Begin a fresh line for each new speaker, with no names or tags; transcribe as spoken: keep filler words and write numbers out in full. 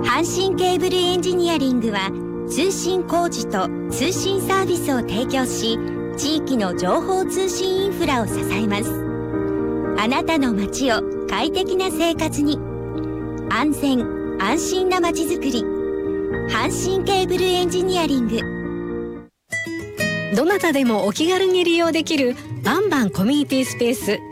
阪神ケーブルエンジニアリングは通信工事と通信サービスを提供し、地域の情報通信インフラを支えます。あなたの街を快適な生活に、安全安心な街づくり、阪神ケーブルエンジニアリング。
どなたでもお気軽に利用できるバンバンコミュニティスペース